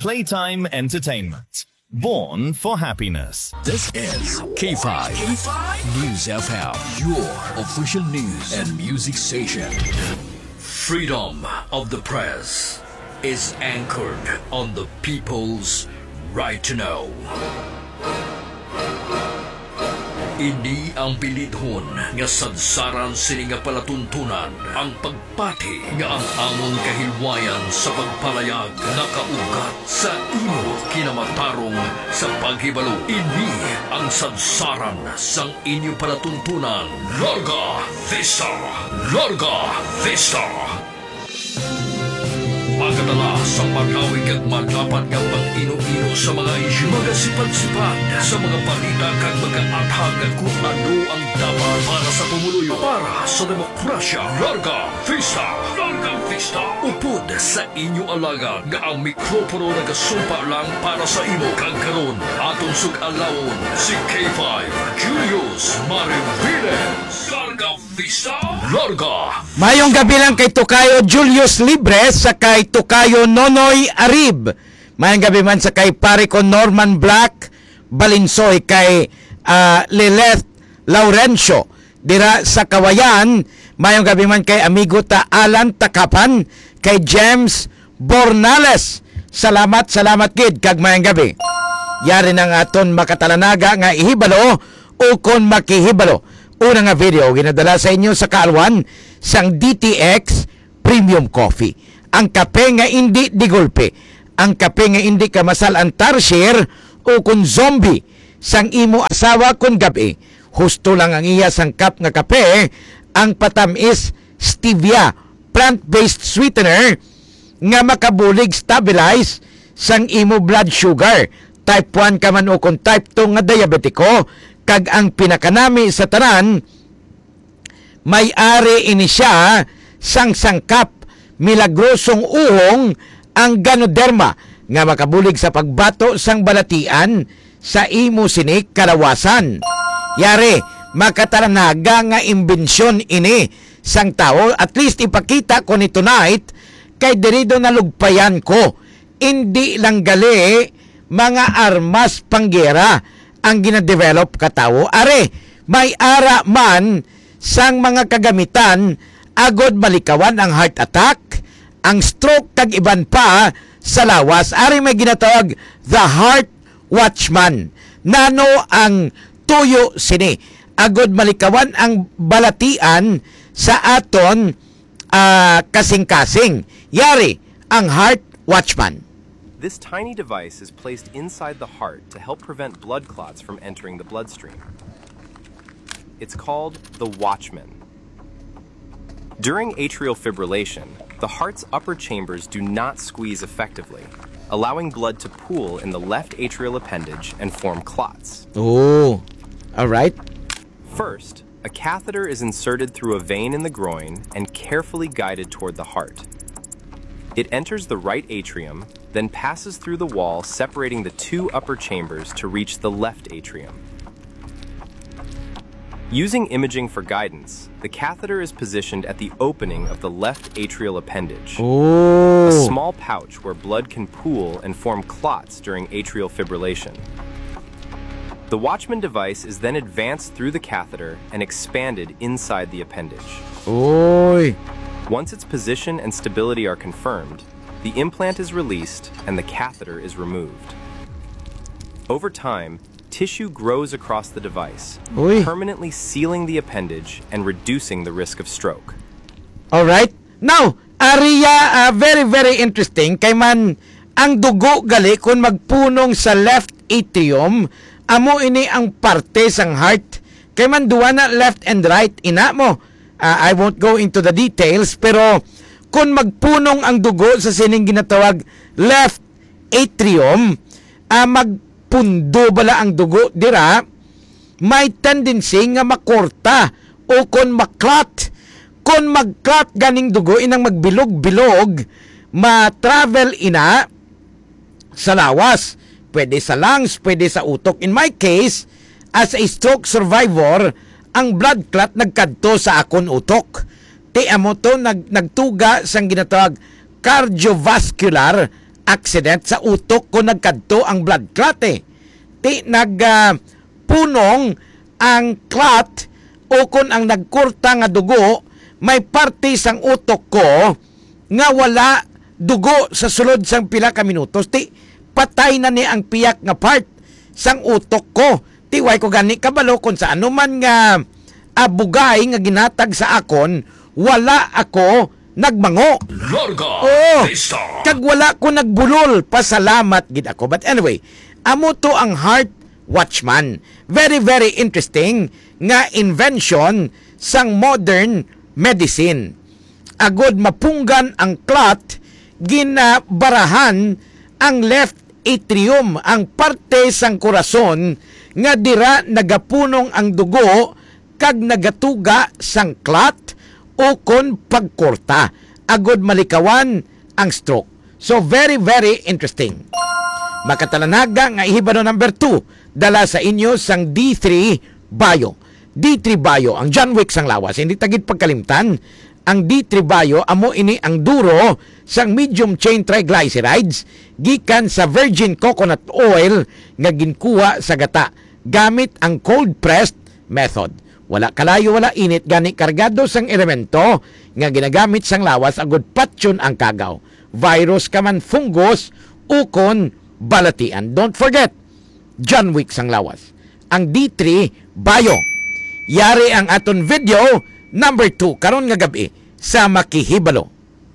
Playtime Entertainment. Born for happiness. This is K5 News FM, your official news and music station. Freedom of the press is anchored on the people's right to know. Ini ang bilidhon nga sadsaran sini nga palatuntunan ang pagpati nga ang among kahilwayan sa pagpalayag nakaugat sa imo kinamatarong sa paghibalo. Ini ang sadsaran sang inyo palatuntunan. Larga Vista! Larga Vista! Pagkatala sa pagkawig at maglapat ng pang-ino-ino sa mga isyu, magasipad-sipad sa mga balita kag mag-aathag at kung ano ang dapat para sa pumuluyo, para sa demokrasya. Larga Vista! Larga Vista! Upod sa inyo alaga nga ang mikropono nagasumpa lang para sa imo kag karon. Atong sug-alawon si K5 Julius Mariviles. Larga Vista! Larga! Mayong gabi lang kay Tokayo Julius Libres sa kay Tokayo Nonoy Arib. Mayong gabi man sa kay pare ko Norman Black Balinsoy, kay Lilith Laurencio dira sa Kawayan. Mayong gabi man kay amigo ta Alan Takapan, kay James Bornales. Salamat gid kag mayong gabi. Yari nang aton makatalanaga nga ihibalo o kon makihibalo. Una nga video ginadala sa inyo sa kaalwan sang DTX Premium Coffee. Ang kape nga hindi digulpe, ang kape nga hindi ka masalan tarsier o kun zombie sang imo asawa kun gabi. Husto lang ang iya sang cup nga kape, ang patamis stevia plant-based sweetener nga makabulig stabilize sang imo blood sugar. Type 1 ka man o kun type 2 nga diabetiko. Kag ang pinakanami sa tanan, may-ari ini siya sang sangkap milagrosong uhong ang Ganoderma nga makabulig sa pagbato sang balatian sa imo sinik kalawasan. Yari, makataranaga nga imbensyon ini sang tao. At least ipakita ko ni tonight kay dirido na lugpayan ko. Hindi lang gali mga armas panggera ang ginadevelop katawo. Are, may ara man sang mga kagamitan agod malikawan ang heart attack, ang stroke kag iban pa sa lawas. Are, may ginatawag the Heart Watchman. Nano ang tuyo sini agod malikawan ang balatian sa aton kasing-kasing. Yari ang Heart Watchman. This tiny device is placed inside the heart to help prevent blood clots from entering the bloodstream. It's called the Watchman. During atrial fibrillation, the heart's upper chambers do not squeeze effectively, allowing blood to pool in the left atrial appendage and form clots. Oh, all right. First, a catheter is inserted through a vein in the groin and carefully guided toward the heart. It enters the right atrium, then passes through the wall separating the two upper chambers to reach the left atrium. Using imaging for guidance, the catheter is positioned at the opening of the left atrial appendage, a small pouch where blood can pool and form clots during atrial fibrillation. The Watchman device is then advanced through the catheter and expanded inside the appendage. Once its position and stability are confirmed, the implant is released and the catheter is removed. Over time, tissue grows across the device, permanently sealing the appendage and reducing the risk of stroke. Alright. Now, Aria, very, very interesting. Kay man, ang dugo gali kung magpunong sa left atrium, amo ini ang parte sang heart. Kay man duwa na left and right, ina mo. I won't go into the details, pero kung magpunong ang dugo sa sining ginatawag left atrium, magpundo bala ang dugo dira, may tendency nga makorta o kung maklat. Kung magklat ganing dugo, inang magbilog-bilog, ma-travel ina sa lawas. Pwede sa lungs, pwede sa utok. In my case, as a stroke survivor, ang blood clot nagkadto sa akon utok. Ti amo to nagtuga sang ginatawag cardiovascular accident sa utok ko nagkadto ang blood clot Ti punong ang clot o kun ang nagkurta nga dugo may parte sang utok ko nga wala dugo sa sulod sang pila ka minutos. Ti patay na ni ang piyak nga part sang utok ko. Ti way ko gani kabalo kung sa anuman nga abugay nga ginatag sa akon, wala ako nagmango. Larga Vista. Kag wala ko nagbulol. Pasalamat gid ako. But anyway, amo to ang Heart Watchman. Very, very interesting nga invention sang modern medicine. Agod mapunggan ang clot, ginabarahan ang left atrium, ang parte sang korason nga dira nagapunong ang dugo kag nagatuga sang clot o kon pagkorta. Agod malikawan ang stroke. So very, very interesting. Makatalanaga nga ihibano number 2 dala sa inyo sang D3 Bio. D3 Bio, ang John Wick sang lawas. Hindi tagid pagkalimtan. Ang D3 Bio, amo ini ang duro sang medium chain triglycerides gikan sa virgin coconut oil nga ginkuha sa gata gamit ang cold pressed method. Wala kalayo, wala init, gani kargado sang elemento nga ginagamit sang lawas agud patyon ang kagaw. Virus kaman, fungus, ukon, balatian. Don't forget, John Wick sang lawas. Ang D3 Bio. Yari ang aton video number 2 karon nga gabi sa Makihibalo.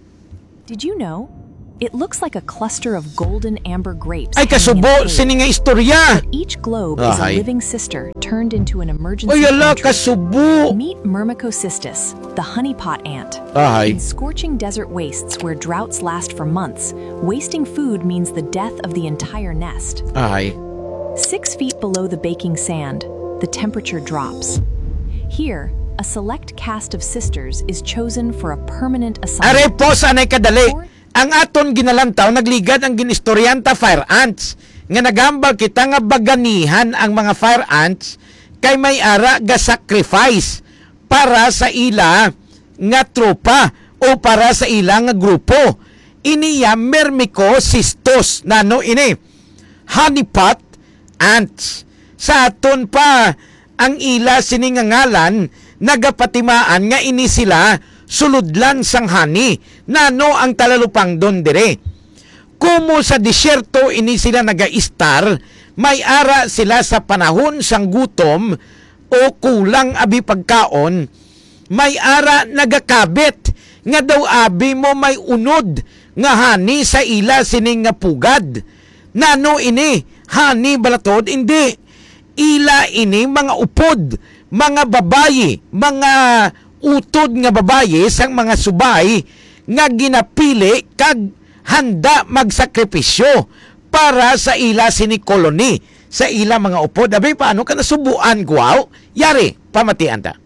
Did you know? It looks like a cluster of golden amber grapes. Ay hanging in a kasubo cave. sini nga istorya. Each globe is a Ahay. living sister turned into an emergency Oy ala entry. kasubo. Meet Myrmecocystis, the honeypot ant. Ahay. In scorching desert wastes where droughts last for months, wasting food means the death of the entire nest. Ahay. 6 feet below the baking sand, the temperature drops. Here, a select cast of sisters is chosen for a permanent Are assignment. po sanay kadali. Ang aton ginalantaw nagligad ang ginistoryanta fire ants nga nagambal kita nga baganihan ang mga fire ants kay may ara ga sacrifice para sa ila nga tropa o para sa ila nga grupo. Iniya Myrmecocystis nano ini honeypot ants. Sa aton pa ang ila siningangalan nagapatimaan nga ini sila suludlan sang honey nano ang talalupang don dire. Kumo sa disyerto ini sila naga-istar, may ara sila sa panahon sang gutom o kulang abi pagkaon, may ara nagakabit nga daw abi mo may unod nga honey sa ila sining nga pugad. Nano ini honey balatod? Hindi. Ila ini mga upod, mga babayi, mga utod nga babayi sang mga subay nga ginapili kag handa magsakripisyo para sa ila sini koloni, sa ila mga upod. Abay, paano ka nasubuan, guwaw? Yari, pamatian ta.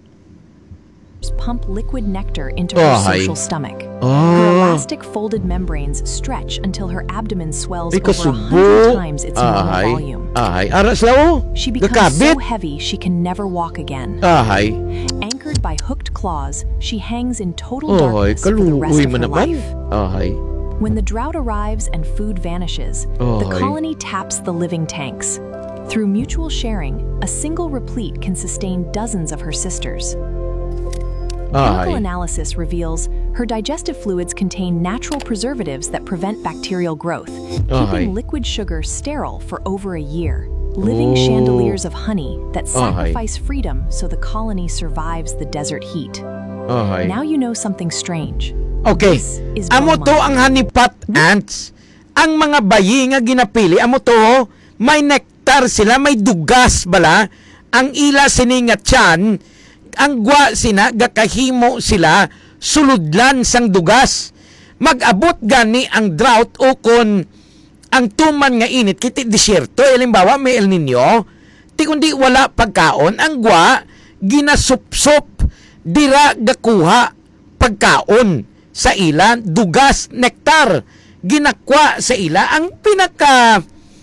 Pump liquid nectar into her Ahay. social stomach. Her elastic folded membranes stretch until her abdomen swells Ay, over kasubo. 100 times its normal volume. Ahay. Aras lao. She becomes Gakabit. so heavy she can never walk again. Ahay. Anchored by hooked claws, she hangs in total Ahay. darkness for the rest Kaluoy of mo her naman. life. Ahay. When the drought arrives and food vanishes, the Ahay. colony taps the living tanks. Through mutual sharing, a single replete can sustain dozens of her sisters. Chemical Ahay. analysis reveals her digestive fluids contain natural preservatives that prevent bacterial growth, Ahay. keeping liquid sugar sterile for over a year. Living Oh. chandeliers of honey that Ahay. sacrifice freedom so the colony survives the desert heat. Ahay. Now you know something strange. Okay. This is Amo Beaumont. to ang honeypot ants. Ang mga bayi nga ginapili, amo to, may nektar sila, may dugas bala. Ang ila sini nga tiyan, ang gwa sina, gakahimo sila, suludlan sang dugas. Mag-abot gani ang drought o kon ang tuman nga init, kiti disyerto, halimbawa may El Nino, ti kundi wala pagkaon, ang gwa, ginasupsop, dira gakuha pagkaon sa ila, dugas, nektar, ginakwa sa ila. Ang pinaka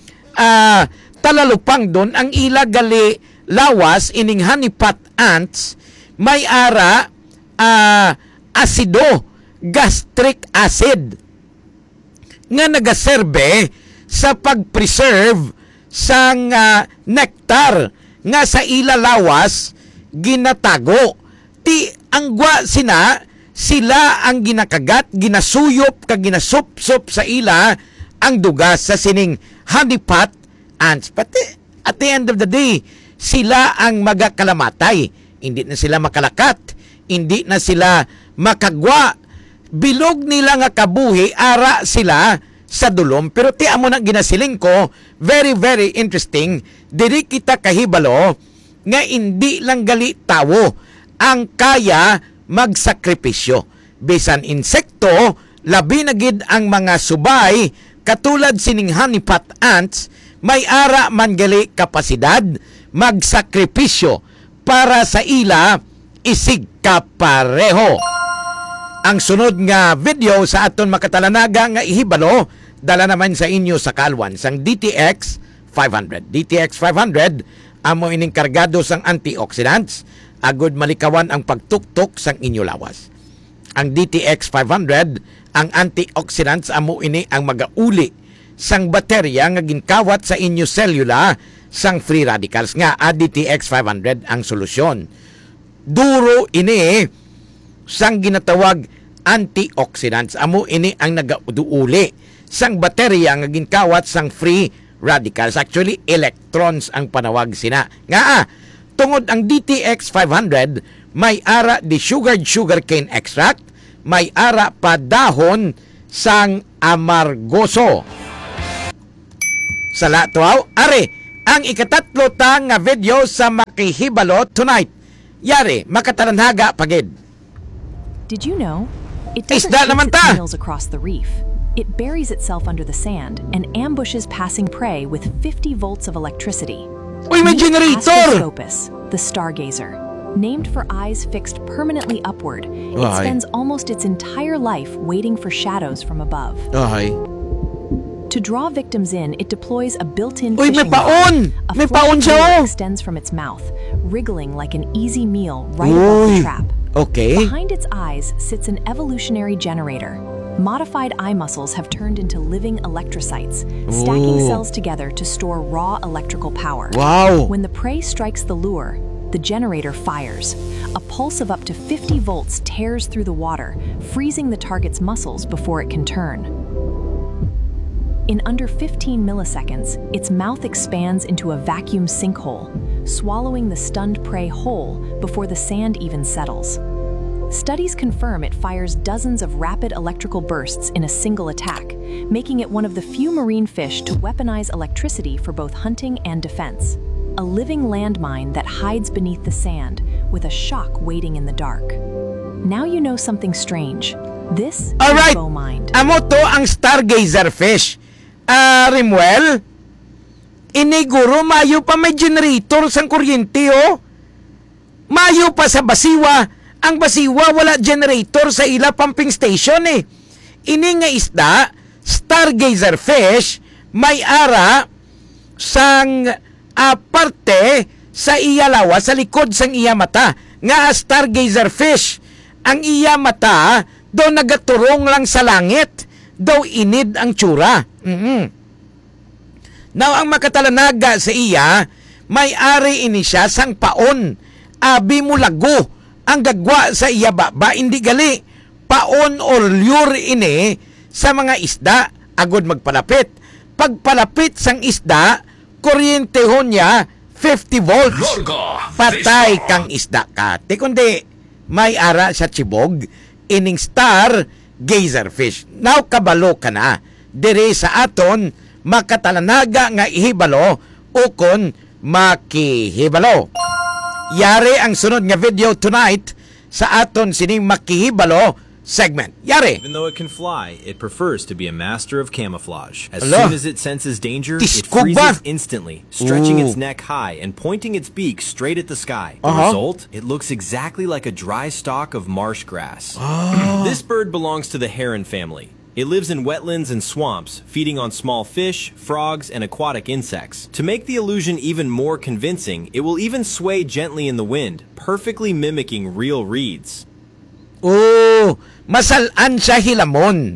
talalupang doon, ang ila gali lawas, ining honeypot ants, may ara asido, gastric acid. nga nagaserbe sa pag-preserve sang nectar nga sa ila lawas ginatago. Ti angwa sila ang ginakagat, ginasuyop kag ginasupsop sa ila ang dugas sa sining honeypot ants. Pati at the end of the day, sila ang magakalamatay. Hindi na sila makalakat, hindi na sila makagwa. Bilog nila nga kabuhi, ara sila sa dulom. Pero ti amo na ginasiling ko, very very interesting. Diri kita kahibalo nga hindi lang gali tawo ang kaya magsakripisyo. Bisan insekto, labi na gid ang mga subay katulad sining honeypot ants, may ara man gali kapasidad magsakripisyo para sa ila isig kapareho. Ang sunod nga video sa aton makatalanaga nga ihibalo, dala naman sa inyo sa kalwan sang DTX 500. DTX 500 amo ining kargado sang antioxidants, agud malikawan ang pagtuktok sang inyo lawas. Ang DTX 500, ang antioxidants amo ini ang magauli sang baterya nga ginkawat sa inyo selula sang free radicals nga DTX 500 ang solusyon. Duro ini sang ginatawag antioxidants, amo ini ang nagaduuli sang baterya nga ginkawat sang free radicals. Actually electrons ang panawag sina nga tungod ang DTX 500 may ara di sugarcane extract, may ara pa dahon sang amargoso. Sala tuaw, are ang ikatatlo ta nga video sa makihibalo tonight. Yari makatalanhaga pagid. Did you know? It Isda doesn't naman chase ta. its meals across the reef. It buries itself under the sand and ambushes passing prey with 50 volts of electricity. Uy, may generator! Astroscopus, the stargazer. Named for eyes fixed permanently upward, it Ay. spends almost its entire life waiting for shadows from above. Ay. To draw victims in, it deploys a built-in Uy, may fishing paon! rod. A May flat paon siya, lure oh! extends from its mouth, wriggling like an easy meal right above the Uy. trap. Okay. Behind its eyes sits an evolutionary generator. Modified eye muscles have turned into living electrocytes, stacking Ooh. cells together to store raw electrical power. Wow. When the prey strikes the lure, the generator fires. A pulse of up to 50 volts tears through the water, freezing the target's muscles before it can turn. In under 15 milliseconds, its mouth expands into a vacuum sinkhole, swallowing the stunned prey whole before the sand even settles. Studies confirm it fires dozens of rapid electrical bursts in a single attack, making it one of the few marine fish to weaponize electricity for both hunting and defense. A living landmine that hides beneath the sand, with a shock waiting in the dark. Now you know something strange. This Alright. is Bowmind. Amo to ang stargazer fish. Rimwell, iniguro mayo pa may generator sang kuryente, oh. Mayo pa sa basiwa. Ang basiwa wala generator sa ila pumping station, eh. Ini nga isda, stargazer fish, may ara sang parte sa iya lawa, sa likod sang iya mata. Nga stargazer fish, ang iya mata do nagaturong lang sa langit, daw inid ang tsura. Now, ang makatalanaga sa iya, may ari ini siya sang paon. Abi mo lago ang gagwa sa iya ba hindi gali. Paon or lure ini sa mga isda, agod magpalapit. Pagpalapit sang isda, kuryentehon niya 50 volts. Larga, Patay Vista. kang isda ka. Te kundi, may ara sa chibog, ining star gazer fish. Now kabalo ka na. Dire sa aton makatalanaga nga ihibalo ukon makihibalo. Yari ang sunod nga video tonight sa aton sining makihibalo segment. Yari. Even though it can fly, it prefers to be a master of camouflage. As Ala. soon as it senses danger, it Tiskog freezes ba? instantly, stretching Ooh. its neck high and pointing its beak straight at the sky. The Uh-huh. result? It looks exactly like a dry stalk of marsh grass. This bird belongs to the heron family. It lives in wetlands and swamps, feeding on small fish, frogs, and aquatic insects. To make the illusion even more convincing, it will even sway gently in the wind, perfectly mimicking real reeds. Oh, masalan siya hilamon.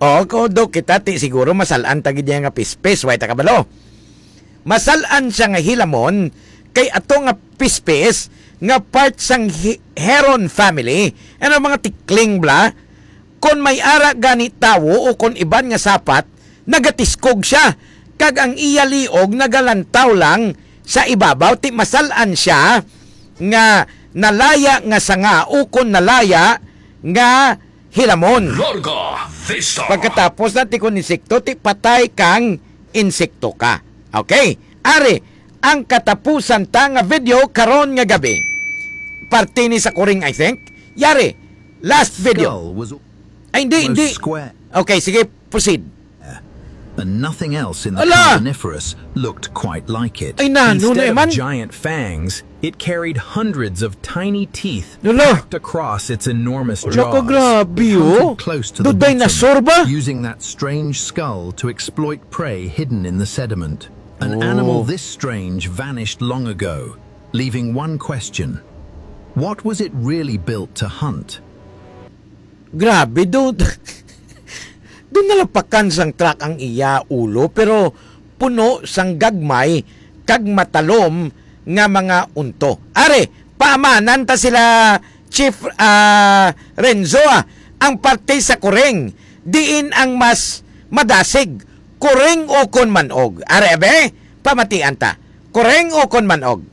O, kodo kita ti siguro masalaan tagid niya nga pispis, way takabalo. Masalaan siya nga hilamon kay ato nga pispis nga part sang heron family, ano mga tikling bla, kon may ara gani tawo o kon iban nga sapat, nagatiskog siya, kag ang iya liog nagalantaw lang sa ibabaw, ti masalaan siya nga nalaya nga sanga o kon nalaya nga hilamon. Larga Vista. Pagkatapos na ti kon insekto, ti patay kang insekto ka. Okay? Ari, ang katapusan ta nga video karon nga gabi. Parte ni sa kuring, I think. Yari, last video. Ay, hindi. Square. Okay, sige, proceed. And nothing else in the Ala! Carboniferous looked quite like it. Ay na, no Instead naman. of giant fangs, it carried hundreds of tiny teeth Lolo. packed across its enormous jaws. Tsaka grabe, oh. Hunted close to the Do bottom, dinosaur ba? using that strange skull to exploit prey hidden in the sediment. An Oh. animal this strange vanished long ago, leaving one question. What was it really built to hunt? Grabe, doon. Doon nalapakan sang truck ang iya ulo, pero puno sang gagmay kag matalom nga mga unto. Are, paamanan ta sila Chief Renzo, ang parte sa kureng. Diin ang mas madasig, kureng o kon manog. Are, be, pamatian ta. Kureng o kon manog.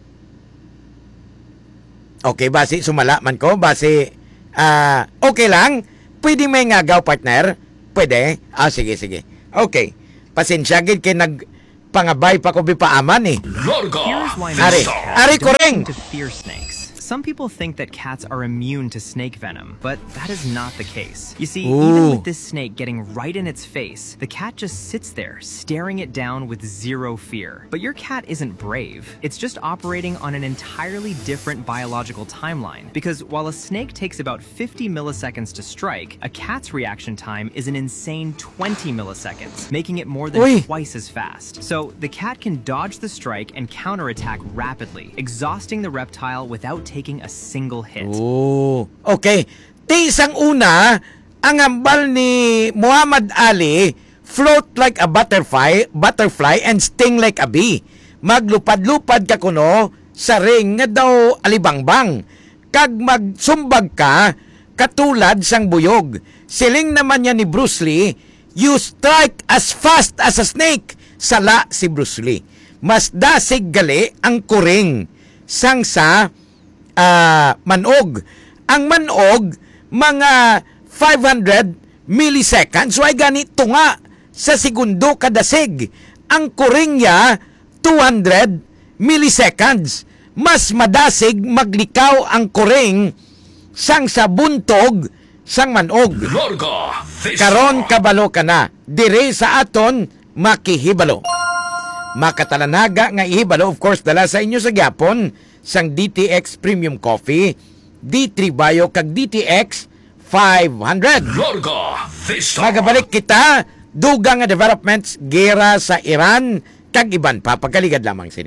Okay, basi sumala man ko, basi okay lang. Pwede may ngagaw, partner. Pwede? Sige. Okay. Pasensya gid kay nagpangabay pa ko bipaaman eh. Larga Here's why Ari, most cats Ari don't Koreng. seem to fear snakes. Some people think that cats are immune to snake venom, but that is not the case. You see, Ooh. even with this snake getting right in its face, the cat just sits there, staring it down with zero fear. But your cat isn't brave. It's just operating on an entirely different biological timeline. Because while a snake takes about 50 milliseconds to strike, a cat's reaction time is an insane 20 milliseconds, making it more than Uy. twice as fast. So the cat can dodge the strike and counterattack rapidly, exhausting the reptile without taking a single hit. Oh, okay. Ti isang una, ang ambal ni Muhammad Ali, float like a butterfly and sting like a bee. Maglupad-lupad ka kuno sa ring nga daw alibangbang. Kag magsumbag ka katulad sang buyog. Siling naman niya ni Bruce Lee, you strike as fast as a snake. Sala si Bruce Lee. Mas dasig gali ang kuring sang sa manog. Ang manog, mga 500 milliseconds. So ay ganito nga sa segundo kadasig. Ang kuring niya, 200 milliseconds. Mas madasig maglikaw ang kuring sang sa buntog sang manog. Larga Vista. Karon kabalo ka na. Dire sa aton makihibalo. Makatalanaga nga ihibalo, of course, dala sa inyo sa gyapon sang DTX Premium Coffee, D3 Bio kag DTX 500. Larga Vista. Magabalik kita, dugang nga developments gera sa Iran kag iban pa. Pagkaligad lamang sini.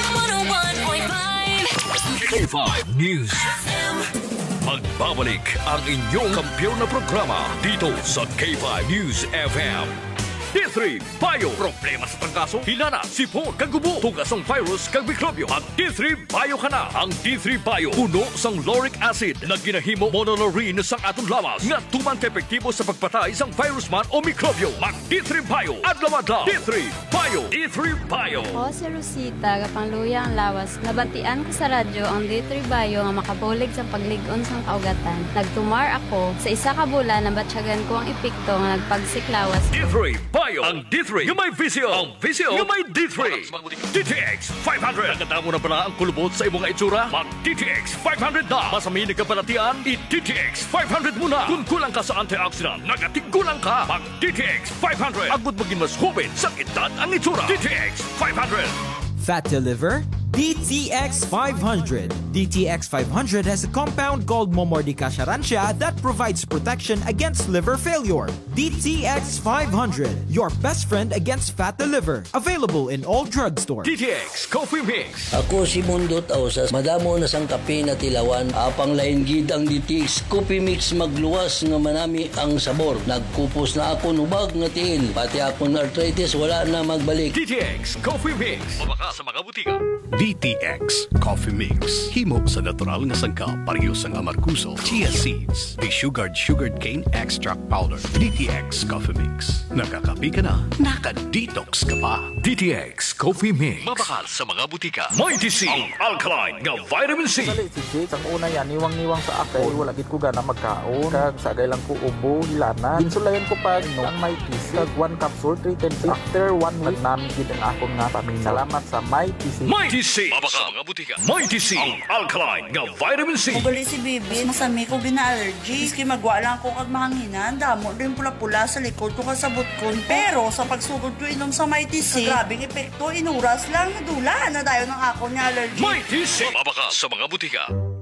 101.5 K5 News. Magbabalik ang inyong kampiyon na programa dito sa K5 News FM. D3 Bio. Problema sa trangkaso, hinana, sipon, kagubo, tugas ng virus, kag mikrobyo. Ang D3 Bio ka na. Ang D3 Bio, puno sang lauric acid na ginahimo monolaurin sang atong lawas nga tuman ka-epektibo sa pagpatay sang virus man o mikrobyo. Mag D3 Bio. Adlaw-adlaw. D3 Bio. D3 Bio. Ako si Rosita, kapangluya ang lawas. Nabatian ko sa radyo ang D3 Bio nga makabulig sa pagligon sang kaugatan. Nagtumar ako. Sa isa ka bulan, nabatsyagan ko ang epekto nga nagpagsiklawas. D3 Bio. Ang D3 yung may visyo. Ang visyo yung may D3. DTX 500. Nagkatamo na pala ang kulubot sa imong itsura? Mag DTX 500 na. Masaminig ka palatian? I-DTX 500 muna. Kung kulang ka sa antioxidant, nagatigulang ka. Mag DTX 500. Agud maging mas hubin sa edad ang itsura. DTX 500. Fat to liver? DTX 500. DTX 500 has a compound called Momordica charancia that provides protection against liver failure. DTX 500, your best friend against fatty liver. Available in all drugstores. DTX Coffee Mix. Ako si Mundo Tausas, madamo na sang kape na tilawan, apang lain gid ang DTX Coffee Mix magluwas nga manami ang sabor. Nagkupos na ako nubag nga tiil, pati akong arthritis wala na magbalik. DTX Coffee Mix. Mabaka sa mga butika. DTX Coffee Mix. Himo sa natural nga sangka, pareho sang amarguso, chia seeds, sugared cane extract powder. DTX Coffee Mix. Nakakapi ka na, naka-detox ka pa. DTX Coffee Mix. Mabakal sa mga butika. Mighty C. Ang alkaline nga vitamin C. Dali si Jake, ang una yan, niwang-niwang sa ako. Wala gid ko gana magkaon. Kag sagay lang ko ubo, hilana. Ginsulayan ko pa ang Mighty C. Kag 1 capsule, 310. After 1 week, namin gid ang akong nga paminaw. Salamat sa Mighty C. Mighty C. Mabaka mga butika. Mighty C. Ang alkaline nga vitamin C. Ugali si Bibi, masami ko gina-allergy. Iski magwa lang ko kag mahanginan. Damo din pula-pula sa likod ko kasabot ko. Pero sa pagsugod ko inom sa Mighty C, grabing epekto, inuras lang, nadula na dayo ng ako niya allergy. Mighty C. Mabaka sa mga butika.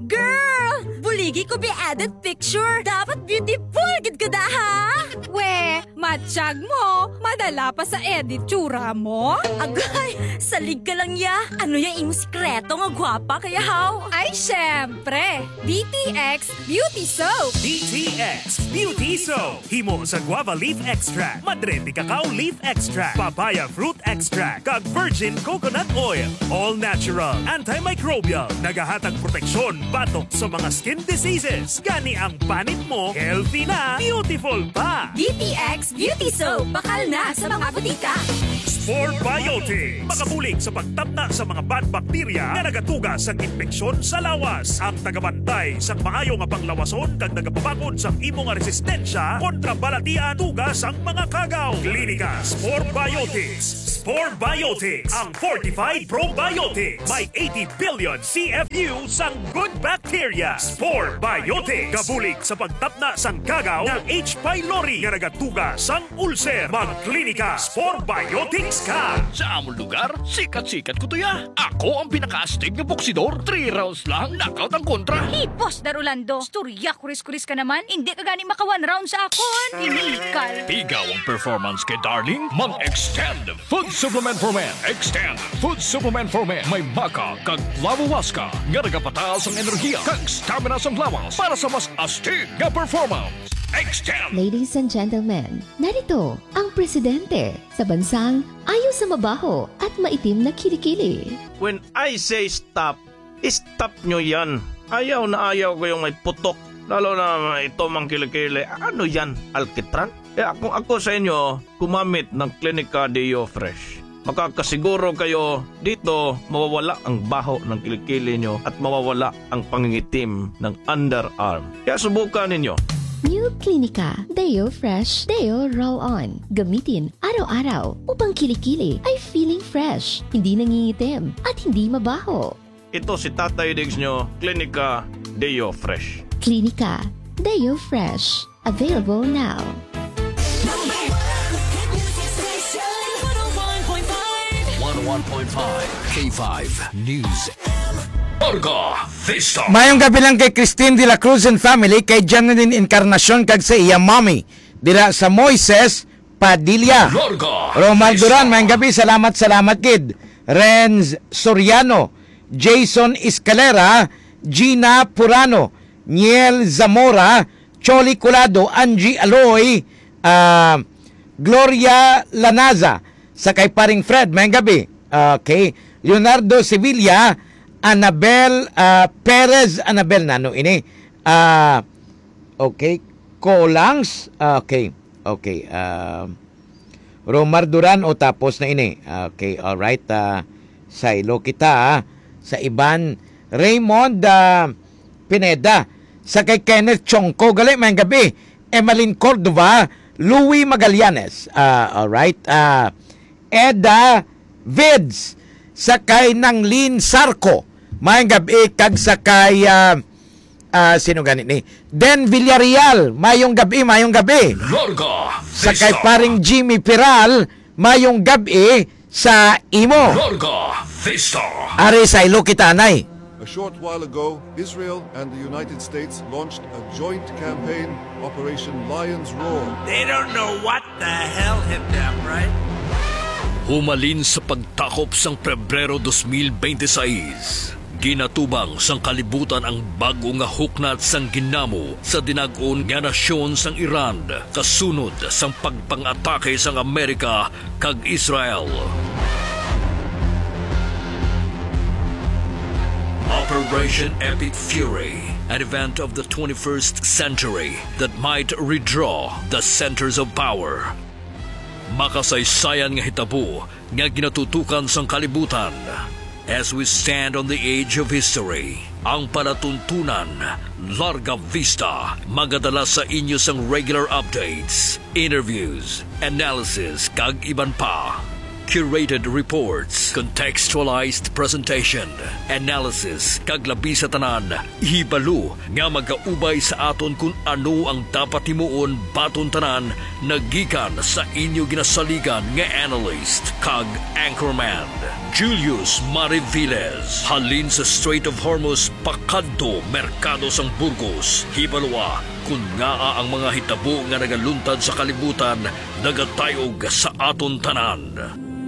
Girl! Buligi ko be added picture. Dapat beautiful gid ka da, ha? We, matsyag mo. Madala pa sa edit tsura mo. Agay, salig ka lang ya. Ano yung imong sikreto nga gwapa kaya how? Ay, syempre. DTX Beauty Soap. DTX Beauty Soap. Himo sa guava leaf extract, Madrete cacao leaf extract, papaya fruit extract, kag virgin coconut oil. All natural, antimicrobial, nagahatag proteksyon batok sa mga skin diseases. Gani ang panit mo, healthy na, beautiful pa. DTX Beauty Soap. Bakal na sa mga butika. Spore Biotics. Makabulig sa pagtapna sa mga bad bacteria na nagatugas sa infeksyon sa lawas. Ang tagabantay sa maayo nga panglawason kag nagapabakod sa imong nga resistensya kontra balatian tugas ang mga kagaw. Klinika Spore Biotics. Spore Biotics, ang fortified probiotics. May 80 billion CFU sang good bacteria. Spore Biotics. Kabulig sa pagtapna sang kagaw ng H. pylori nga nagatuga sang ulcer. Magklinika Spore Biotics ka. Sa among lugar, sikat-sikat ko to ya. Ako ang pinaka-astig na boksidor. 3 rounds lang, knockout ang kontra. Boss Darulando, storya kuris-kuris ka naman. Hindi ka gani maka 1 round sa akon. Inikal. Ikaw ang performance kay Darling. Mag-extend Food Supplement for Men. Extend Food Supplement for Men. May maka kag lavawaska nga nagapataas ang enerhiya kag stamina sa lawas para sa mas astig nga performance. Extend! Ladies and gentlemen, narito ang presidente sa bansang ayaw sa mabaho at maitim na kilikili. When I say stop, stop nyo yan. Ayaw na ayaw ko yung may putok. Lalo na ito mang kilikili. Ano yan? Alkitran? Kung ako sa inyo, kumamit ng Clinica Deo Fresh. Makakasiguro kayo dito mawawala ang baho ng kilikili nyo at mawawala ang pangingitim ng underarm. Kaya subukan ninyo. New Clinica Deo Fresh Deo Roll-On. Gamitin araw-araw upang kilikili ay feeling fresh, hindi nangingitim at hindi mabaho. Ito si Tatay Diggs nyo, Clinica Deo Fresh. Clinica Deo Fresh. Available now. 101.5 K5 News. Orga Vista. Mayong gabi lang kay Christine de la Cruz and family, kay Janine Encarnacion kag sa iya mommy dira sa Moises Padilla. Romald Duran, mayong gabi, salamat kid. Renz Soriano, Jason Escalera, Gina Purano, Niel Zamora, Choli Colado, Angie Aloy, Gloria Lanaza, sa kay paring Fred, mayong gabi. Okay, Leonardo Sevilla, Annabel Perez, Annabel nano ini. Okay, Colangs, okay. Romar Duran o tapos na ini. Okay, all right. Sailo kita sa Iban Raymond Pineda, sa kay Kenneth Chongko, gali mayong gabi. Emeline Cordova, Louie Magallanes. All right. Eda Vids, sa kay Nanglin Sarco, mayong gabi, kag sa kay sino ganit ni Den Villarreal, mayong gabi. Lorga sa kay paring Jimmy Piral, mayong gabi sa imo. Lorga Vista. Ari sa ilo kita, Nay. A short while ago, Israel and the United States launched a joint campaign, Operation Lion's Roar. They don't know what the hell hit them, right? Humalin sa pagtakop sang Pebrero 2026. Ginatubang sang kalibutan ang bago nga huknat sang ginamo sa dinag-on nga nasyon sang Iran kasunod sang pagpang-atake sang Amerika kag Israel. Operation Epic Fury, an event of the 21st century that might redraw the centers of power. Makasaysayan nga hitabo nga ginatutukan sang kalibutan. As we stand on the edge of history, ang palatuntunan, Larga Vista, magadala sa inyo sang regular updates, interviews, analysis, kag iban pa. Curated reports, contextualized presentation, analysis, kag labi sa tanan, hibalo nga magaubay sa aton kung ano ang dapat himuon baton tanan nagikan sa inyo ginasaligan nga analyst kag anchorman. Julius Mariviles, halin sa Strait of Hormuz, pakadto merkado sang Burgos, hibaloa kung nga ang mga hitabo nga nagaluntad sa kalibutan nagatayog sa aton tanan.